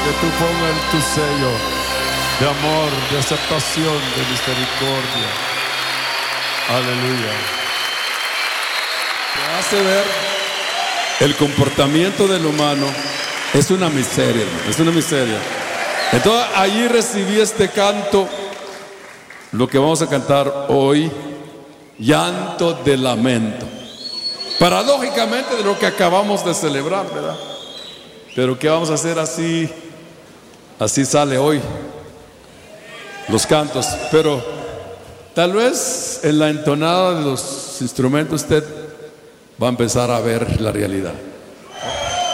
que tú pongas tu sello de amor, de aceptación, de misericordia. Aleluya. Te hace ver el comportamiento del humano. Es una miseria, hermano, es una miseria. Entonces allí recibí este canto, lo que vamos a cantar hoy, llanto de lamento. Paradójicamente de lo que acabamos de celebrar, ¿verdad? Pero ¿qué vamos a hacer? Así sale hoy los cantos. Pero tal vez en la entonada de los instrumentos usted va a empezar a ver la realidad.